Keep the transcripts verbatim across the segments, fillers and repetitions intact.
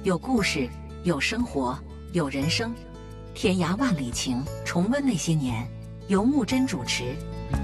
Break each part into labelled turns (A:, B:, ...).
A: 有故事，有生活，有人生。天涯万里情，重温那些年。由木真主持。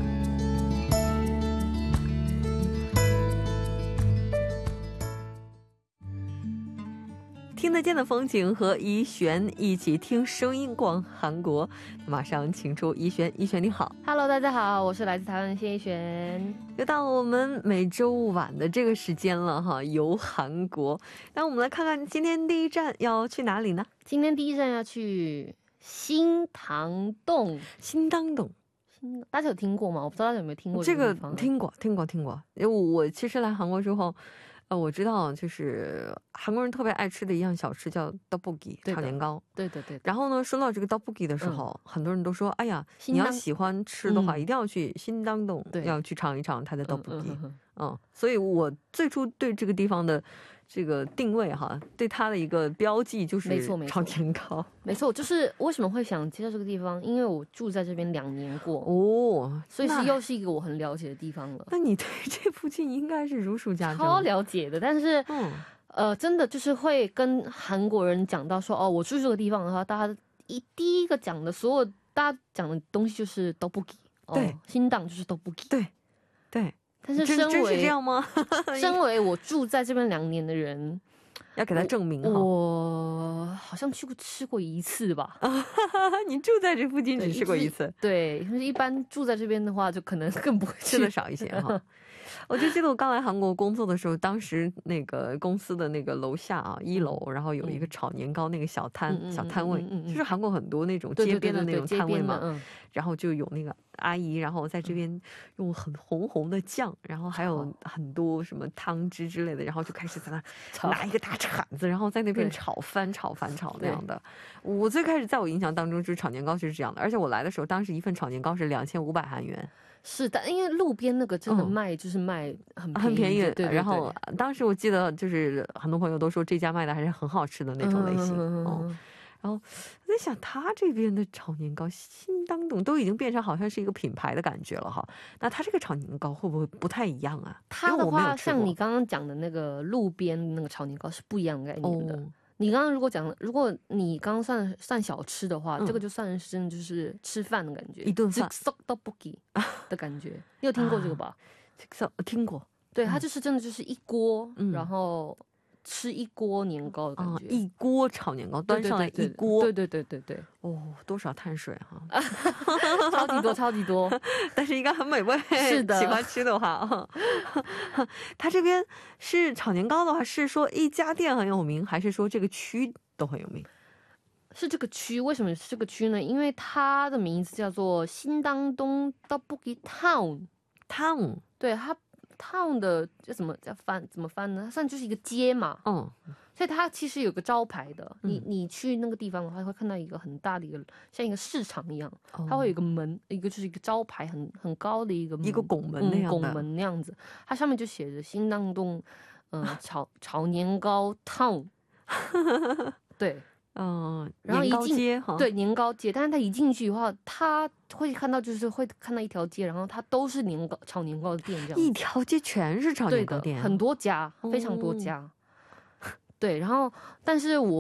B: 听得见的风景和怡璇一起听声音逛韩国，马上请出怡璇。怡璇你好。
C: Hello， 大家好，我是来自台湾的谢怡璇。
B: 又到了我们每周五晚的这个时间了哈，游韩国。那我们来看看今天第一站要去哪里呢？
C: 今天第一站要去新堂洞。
B: 新堂洞，
C: 大家有听过吗？我不知道大家有没有听过
B: 这个
C: 地方。
B: 听过听过听过，因为我其实来韩国之后，呃，我知道就是韩国人特别爱吃的一样小吃叫떡볶이炒年糕。
C: 对对对。
B: 然后呢，说到这个떡볶이的时候，很多人都说，哎呀，你要喜欢吃的话，一定要去新堂洞，要去尝一尝它的떡볶이。嗯，所以我最初对这个地方的这个定位哈，对它的一个标记就是炒年糕。
C: 没错，就是为什么会想介绍这个地方，因为我住在这边两年过
B: 哦，
C: 所以是又是一个我很了解的地方了。
B: 那你对这附近应该是如数家珍，
C: 超了解的。但是
B: 嗯
C: 呃，真的就是会跟韩国人讲到说，哦，我住这个地方的话，大家一第一个讲的所有大家讲的东西就是떡볶이。对，新堂就是떡볶이。对对。但是身为这样吗？身为我住在这边两年的人，
B: 要给他证明。
C: 我好像去过吃过一次吧。
B: 你住在这附近只吃过一次？
C: 对，因为一般住在这边的话，就可能更不会
B: 吃的少一些哈。我就记得我刚来韩国工作的时候，当时那个公司的那个楼下啊，一楼，然后有一个炒年糕那个小摊小摊位，就是韩国很多那种街边的那种摊位嘛。然后就有那个阿姨，然后在这边用很红红的酱，然后还有很多什么汤汁之类的，然后就开始在那拿一个大铲子，然后在那边炒翻炒翻炒那样的。我最开始在我印象当中就是炒年糕就是这样的，而且我来的时候，当时一份炒年糕是两千五百韩元。
C: 是的，因为路边那个真的卖就是卖很
B: 很便宜。
C: 对，
B: 然后当时我记得就是很多朋友都说这家卖的还是很好吃的那种类型。然后我在想，他这边的炒年糕新堂洞都已经变成好像是一个品牌的感觉了哈。那他这个炒年糕会不会不太一样啊？
C: 他的话像你刚刚讲的那个路边那个炒年糕是不一样的概念的。你刚刚如果讲，如果你刚刚算算小吃的话，这个就算是就是吃饭的感觉，一顿饭떡볶이的感觉。你有听过这个吧？
B: 听过。
C: 对，它就是真的就是一锅，然后吃一锅年糕的感觉。
B: 一锅炒年糕端上来一锅。
C: 对对对对对。
B: 哦，多少碳水哈。
C: 超级多超级多。
B: 但是应该很美味。是的，喜欢吃的话。它这边是炒年糕的话，是说一家店很有名，还是说这个区都很有名？
C: 是这个区。为什么是这个区呢？因为它的名字叫做新堂洞떡볶이 town
B: town。
C: 对，它 town 的叫怎么叫翻怎么翻呢？它算就是一个街嘛。嗯，所以它其实有个招牌的。你你去那个地方的话，会看到一个很大的一个像一个市场一样，它会有一个门，一个就是一个招牌很很高的一个一个拱门那样的。拱门那样子，它上面就写着新堂洞嗯炒炒年糕 town。对。嗯，然后一进对年糕街，但是他一进去的话，他会看到就是会看到一条街，然后它都是年糕炒年糕的店，这样一条街全是炒年糕店，很多家，非常多家。对，然后但是我